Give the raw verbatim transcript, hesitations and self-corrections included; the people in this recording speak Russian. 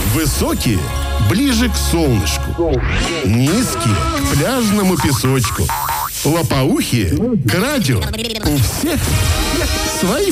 Высокие – ближе к солнышку. Низкие – к пляжному песочку. Лопоухие – к радио. У всех свои